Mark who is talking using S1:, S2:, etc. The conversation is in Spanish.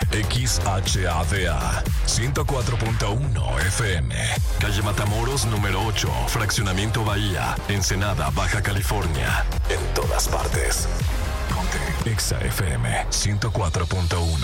S1: XHADA 104.1 FM. Calle Matamoros número 8, Fraccionamiento Bahía, Ensenada, Baja California. En todas partes. Ponte Exa FM 104.1.